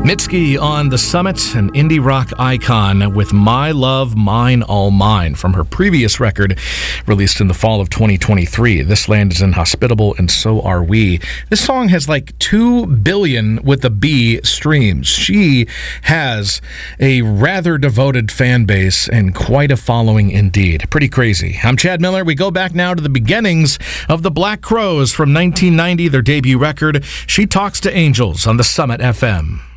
Mitski on The Summit, an indie rock icon with My Love, Mine, All Mine from her previous record released in the fall of 2023. This land is inhospitable and so are we. This song has like 2 billion with a B streams. She has a rather devoted fan base and quite a following indeed. Pretty crazy. I'm Chad Miller. We go back now to the beginnings of the Black Crowes from 1990, their debut record, She Talks to Angels on The Summit FM.